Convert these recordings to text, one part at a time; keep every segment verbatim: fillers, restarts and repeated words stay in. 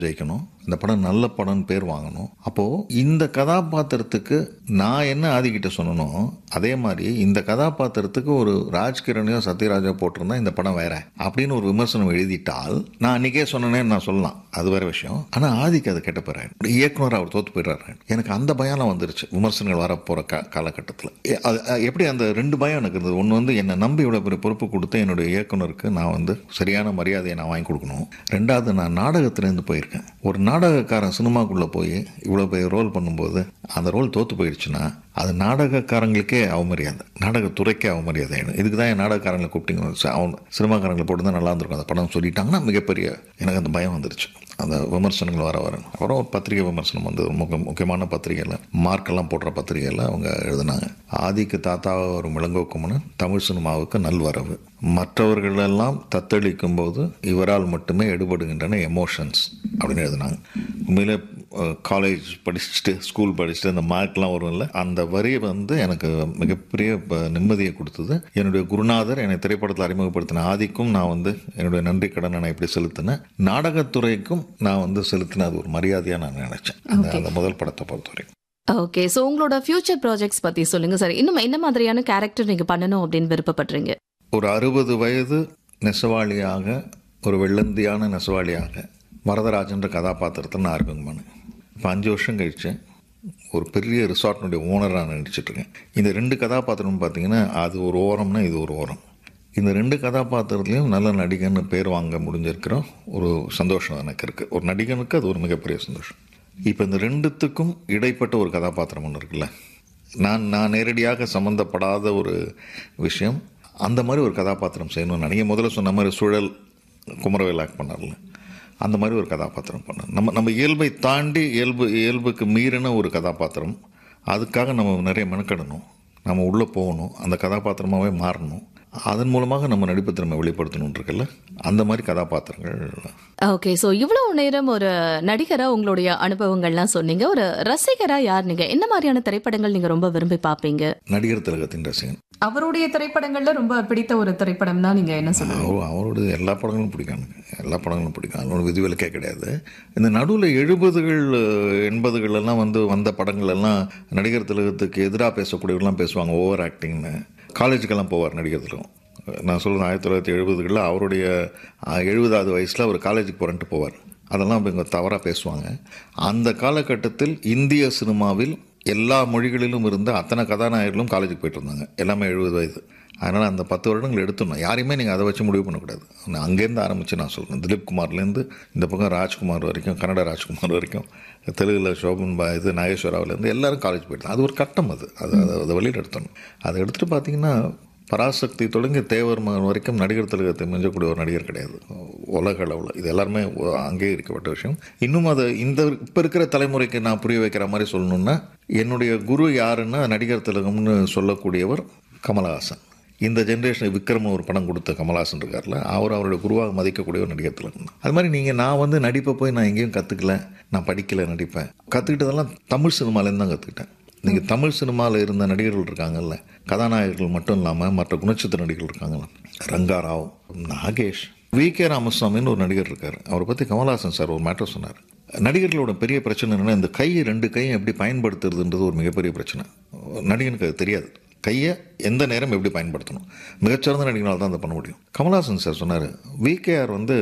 ஜெயிக்கணும், இந்த படம் நல்ல படம்னு பேர் வாங்கணும். அப்போது இந்த கதாபாத்திரத்துக்கு நான் என்ன ஆதிக்கிட்ட சொன்னனோ அதே மாதிரி இந்த கதாபாத்திரத்துக்கு ஒரு ராஜ்கிரணையோ சத்யராஜோ போட்டிருந்தா இந்த படம் வேற அப்படின்னு ஒரு விமர்சனம் எழுதிட்டால் நான் அன்றைக்கே சொன்னேன்னு நான் சொல்லலாம், அது வேற விஷயம். ஆனால் ஆதிக்கு அதை கேட்ட போகிறாரு, இயக்குனர் அவர் தோற்று போயிடுறாரு. எனக்கு அந்த பயம் வந்துருச்சு விமர்சனங்கள் வர போகிற கா காலகட்டத்தில். அது எப்படி அந்த ரெண்டு பயம் எனக்கு இருந்தது. ஒன்று வந்து என்னை நம்பி இவ்வளோ பெரிய பொறுப்பு கொடுத்து என்னுடைய இயக்குனருக்கு நான் வந்து சரியான மரியாதையை நான் வாங்கி கொடுக்கணும். ரெண்டாவது, நான் நாடகத்திலேருந்து போயிருக்கேன். ஒரு நாடகக்காரன் சினிமாக்குள்ளே போய் இவ்வளோ பெரிய ரோல் பண்ணும்போது அந்த ரோல் தோற்று போயிடுச்சுன்னா அது நாடகக்காரங்களுக்கே அவமரியாதை, நாடகத்துறைக்கே அவமரியாதை. இதுக்கு தான் என் நாடகக்காரங்களை கூப்பிட்டீங்க, அவன் சினிமாக்காரங்களை போட்டு தான் நல்லா இருந்திருக்கும் அந்த படம் சொல்லிட்டாங்கன்னா மிகப்பெரிய எனக்கு அந்த பயம் வந்துருச்சு. அந்த விமர்சனங்கள் வர வர அப்புறம் ஒரு பத்திரிகை விமர்சனம் வந்து முக்கிய முக்கியமான பத்திரிகையில் மார்க்கெல்லாம் போடுற பத்திரிகையில் அவங்க எழுதினாங்க, ஆதிக்கு தாத்தா ஒரு இளங்கோக்குமனு தமிழ் சினிமாவுக்கு நல்வரவு, மற்றவர்களெல்லாம் தத்தளிக்கும் போது இவரால் மட்டுமே எடுபடுகின்றன எமோஷன்ஸ் அப்படின்னு எழுதினாங்க. உண்மையிலே காலேஜ் படிச்சுட்டு ஸ்கூல் படிச்சுட்டு அந்த மார்க்லாம் வரும்ல, அந்த வரி வந்து எனக்கு மிகப்பெரிய நிம்மதியை கொடுத்தது. என்னுடைய குருநாதர் என்னை திரைப்படத்தில் அறிமுகப்படுத்தின ஆதிக்கும் நான் வந்து என்னுடைய நன்றி கடனை நான் இப்படி செலுத்தினேன், நாடகத்துறைக்கும் நான் வந்து செலுத்தின அது ஒரு மரியாதையாக நான் நினைச்சேன் அந்த அந்த முதல் படத்தை பொறுத்தவரை. ஓகே, ஸோ உங்களோட ஃபியூச்சர் ப்ராஜெக்ட்ஸ் பற்றி சொல்லுங்க சார். இன்னும் என்ன மாதிரியான கேரக்டர் நீங்கள் பண்ணணும் அப்படின்னு விருப்பப்படுறீங்க? ஒரு அறுபது வயது நெசவாளியாக, ஒரு வெள்ளந்தியான நெசவாளியாக வரதராஜன்ற கதாபாத்திரத்தில் நான் அறிமுகமானேன். இப்போ அஞ்சு வருஷம் கழிச்சு ஒரு பெரிய ரிசார்ட்னுடைய ஓனராக நான் நடிச்சிட்ருக்கேன். இந்த ரெண்டு கதாபாத்திரம்னு பார்த்தீங்கன்னா அது ஒரு ஓரம்னா இது ஒரு ஓரம். இந்த ரெண்டு கதாபாத்திரத்துலேயும் நல்ல நடிகன்னு பேர் வாங்க முடிஞ்சிருக்கிற ஒரு சந்தோஷம் எனக்கு இருக்குது. ஒரு நடிகனுக்கு அது ஒரு மிகப்பெரிய சந்தோஷம். இப்போ இந்த ரெண்டுத்துக்கும் இடைப்பட்ட ஒரு கதாபாத்திரம் ஒன்று இருக்குல்ல, நான் நான் நேரடியாக சம்மந்தப்படாத ஒரு விஷயம், அந்த மாதிரி ஒரு கதாபாத்திரம் செய்யணும்னு நினைக்க முதல்ல சொன்ன மாதிரி சுழல் குமரவேல் ஆக்ட் பண்ணார்ல, அந்த மாதிரி ஒரு கதாபாத்திரம் பண்ண நம்ம நம்ம இயல்பை தாண்டி இயல்பு இயல்புக்கு மீறின ஒரு கதாபாத்திரம். அதுக்காக நம்ம நிறைய மெனக்கடணும், நம்ம உள்ளே போகணும், அந்த கதாபாத்திரமாகவே மாறணும், அதன் மூலமாக நம்ம நடிப்பு திறமை வெளிப்படுத்தணும் இருக்குல்ல, அந்த மாதிரி கதாபாத்திரங்கள். ஓகே, ஸோ இவ்வளோ நேரம் ஒரு நடிகராக உங்களுடைய அனுபவங்கள்லாம் சொன்னீங்க. ஒரு ரசிகராக யார் நீங்கள்? என்ன மாதிரியான திரைப்படங்கள் நீங்கள் ரொம்ப விரும்பி பார்ப்பீங்க? நடிகர் திலகத்தின் ரசிகன். அவருடைய திரைப்படங்கள்ல ரொம்ப பிடித்த ஒரு திரைப்படம் தான் நீங்கள் என்ன சொல்லுவீங்க? அவரோட எல்லா படங்களும் பிடிக்கும் எனக்கு, எல்லா படங்களும் பிடிக்கும், அதோட விதிவிலக்கே கிடையாது. இந்த நடுவில் எழுபதுகள் எண்பதுகள் எல்லாம் வந்து வந்த படங்கள் எல்லாம் நடிகர் திலகத்துக்கு எதிராக பேசக்கூடியவர்கள்லாம் பேசுவாங்க, ஓவர் ஆக்டிங்னு. காலேஜுக்கெல்லாம் போவார் நடிகர் திலகம். நான் சொல்கிறேன் ஆயிரத்தி தொள்ளாயிரத்தி எழுபதுகளில் அவருடைய எழுபதாவது வயசில் அவர் காலேஜுக்கு போகிறன்ட்டு போவார். அதெல்லாம் இப்போ இங்கே தவறாக பேசுவாங்க. அந்த காலகட்டத்தில் இந்திய சினிமாவில் எல்லா மொழிகளிலும் இருந்த அத்தனை கதாநாயகர்களும் காலேஜுக்கு போயிட்டு இருந்தாங்க, எல்லாமே எழுபது வயது. அதனால் அந்த பத்து வருடங்கள் எடுத்துடணும், யாரையுமே நீங்கள் அதை வச்சு முடிவு பண்ணக்கூடாது. நான் அங்கேருந்து ஆரம்பித்து நான் சொல்கிறேன், திலீப் குமார்லேருந்து இந்த பக்கம் ராஜ்குமார் வரைக்கும், கன்னட ராஜ்குமார் வரைக்கும், தெலுங்கில் சோபன் பா இது நாகேஸ்வராவிலேருந்து எல்லோரும் காலேஜ் போயிட்டு, அது ஒரு கட்டம், அது அது அதை வெளியில் எடுத்தணும். அதை எடுத்துகிட்டு பார்த்தீங்கன்னா பராசக்தி தொடங்கி தேவர் மகன் வரைக்கும் நடிகர் திலகத்தை மிஞ்சக்கூடிய ஒரு நடிகர் கிடையாது உலக அளவில். இது எல்லாருமே அங்கீகரிக்கப்பட்ட விஷயம். இன்னும் அதை இந்த இப்போ இருக்கிற தலைமுறைக்கு நான் புரிய வைக்கிற மாதிரி சொல்லணுன்னா, என்னுடைய குரு யாருன்னா நடிகர் திலகம்னு சொல்லக்கூடியவர் கமலஹாசன். இந்த ஜென்ரேஷன் விக்ரம்னு ஒரு படம் கொடுத்த கமலஹாசன் இருக்கார்ல, அவர் அவருடைய குருவாக மதிக்கக்கூடிய ஒரு நடிகர் திலகம் தான். அது மாதிரி நீங்கள் நான் வந்து நடிப்பை போய் நான் எங்கேயும் கற்றுக்கல, நான் படிக்கலை, நடிப்பேன். கற்றுக்கிட்டதெல்லாம் தமிழ் சினிமாலேருந்து தான் கற்றுக்கிட்டேன். நீங்கள் தமிழ் சினிமாவில் இருந்த நடிகர்கள் இருக்காங்கல்ல, கதாநாயகர்கள் மட்டும் இல்லாமல் மற்ற குணச்சித்திர நடிகர்கள் இருக்காங்கல்ல, ரங்காராவ், நாகேஷ், வி கே ராமசாமின்னு ஒரு நடிகர் இருக்கார். அவரை பற்றி கமலஹாசன் சார் ஒரு மேட்டர் சொன்னார். நடிகர்களோட பெரிய பிரச்சனை என்னென்னா, இந்த கை ரெண்டு கையும் எப்படி பயன்படுத்துறதுன்றது ஒரு மிகப்பெரிய பிரச்சனை. நடிகனுக்கு அது தெரியாது, கையை எந்த நேரம் எப்படி பயன்படுத்தணும். மிகச்சிறந்த நடிகனால் தான் அதை பண்ண முடியும். கமலஹாசன் சார் சொன்னார், வி கே ஆர் வந்து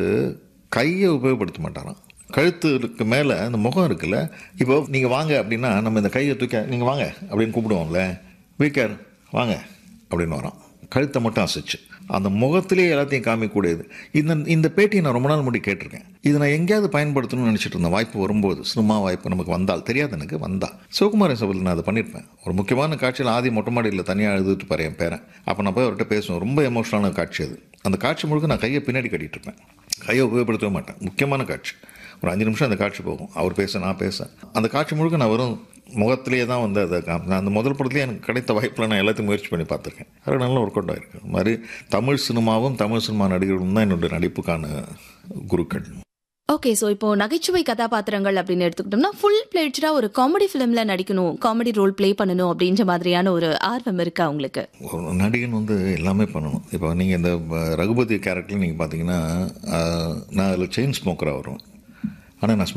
கையை உபயோகப்படுத்த மாட்டாராம், கழுத்துக்கு மேலே அந்த முகம் இருக்குல்ல, இப்போ நீங்கள் வாங்க அப்படின்னா நம்ம இந்த கையை தூக்க நீங்கள் வாங்க அப்படின்னு கூப்பிடுவோம்ல, வீக்கர் வாங்க அப்படின்னு வரோம், கழுத்தை மட்டும் அசைச்சு அந்த முகத்திலேயே எல்லாத்தையும் காமிக்கக்கூடியது. இந்த இந்த பேட்டியை நான் ரொம்ப நாள் முடி கேட்டிருக்கேன். இதை நான் எங்கேயாவது பயன்படுத்தணும்னு நினச்சிட்டு இருந்தேன். வாய்ப்பு வரும்போது, சினிமா வாய்ப்பு நமக்கு வந்தால், தெரியாது எனக்கு, வந்தால் சிவகுமாரன் சபையில் நான் அதை பண்ணியிருப்பேன். ஒரு முக்கியமான காட்சியில் ஆதி மொட்டை மாடியில் தனியாக எழுதிட்டு பாரு என் பேரன். அப்போ நான் போய் அவர்கிட்ட பேசுவேன். ரொம்ப எமோஷனலான காட்சி அது. அந்த காட்சி முழுக்க நான் கையை பின்னாடி கட்டிகிட்டு இருப்பேன், கையை உபயோகப்படுத்தவே மாட்டேன். முக்கியமான காட்சி, ஒரு அஞ்சு நிமிஷம் அந்த காட்சி போகும், அவர் பேச நான் பேச, அந்த காட்சி முழுக்க நான் வெறும் முகத்திலே தான் வந்து அதை நான் அந்த முதல் படத்துலேயே எனக்கு கிடைத்த வாய்ப்பில் நான் எல்லாத்தையும் முயற்சி பண்ணி பார்த்துருக்கேன். அது நல்லா ஒர்க் அவுட் ஆகிருக்கு. அது மாதிரி தமிழ் சினிமாவும் தமிழ் சினிமா நடிகர்களும் தான் என்னுடைய நடிப்புக்கான குருக்கள். ஓகே, ஸோ இப்போ நகைச்சுவை கதாபாத்திரங்கள் அப்படின்னு எடுத்துக்கிட்டோம்னா, ஃபுல் பிளேட்ஸ்டாக ஒரு காமெடி ஃபிலிமில் நடிக்கணும், காமெடி ரோல் ப்ளே பண்ணணும் அப்படின்ற மாதிரியான ஒரு ஆர்வம் இருக்கா உங்களுக்கு? ஒரு நடிகன் வந்து எல்லாமே பண்ணணும். இப்போ நீங்கள் இந்த ரகுபதி கேரக்டரில் நீங்கள் பார்த்தீங்கன்னா, நான் அதில் செயின் ஸ்மோக்கராக வரும். ஆனால் நான்